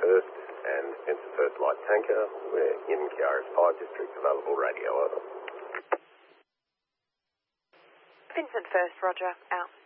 First and Spencer First Light Tanker. We're in Kiaris 5 District, available radio, over. Vincent First, roger, out.